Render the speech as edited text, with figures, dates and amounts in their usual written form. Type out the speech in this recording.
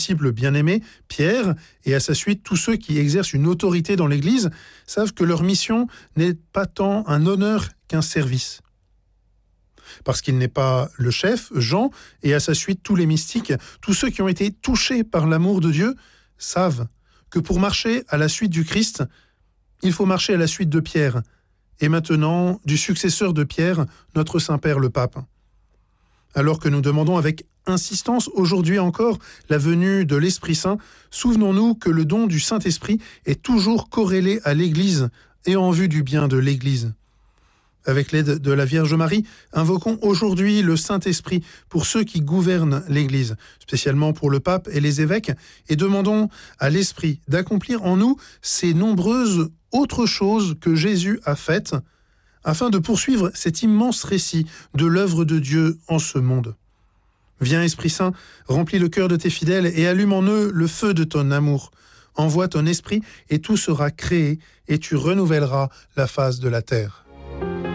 disciple bien-aimé, Pierre, et à sa suite tous ceux qui exercent une autorité dans l'Église, savent que leur mission n'est pas tant un honneur qu'un service. Parce qu'il n'est pas le chef, Jean, et à sa suite tous les mystiques, tous ceux qui ont été touchés par l'amour de Dieu, savent que pour marcher à la suite du Christ, il faut marcher à la suite de Pierre, et maintenant du successeur de Pierre, notre Saint-Père le Pape. Alors que nous demandons avec insistance aujourd'hui encore la venue de l'Esprit Saint, souvenons-nous que le don du Saint-Esprit est toujours corrélé à l'Église et en vue du bien de l'Église. Avec l'aide de la Vierge Marie, invoquons aujourd'hui le Saint-Esprit pour ceux qui gouvernent l'Église, spécialement pour le pape et les évêques, et demandons à l'Esprit d'accomplir en nous ces nombreuses autres choses que Jésus a faites, afin de poursuivre cet immense récit de l'œuvre de Dieu en ce monde. Viens, Esprit Saint, remplis le cœur de tes fidèles et allume en eux le feu de ton amour. Envoie ton esprit et tout sera créé et tu renouvelleras la face de la terre.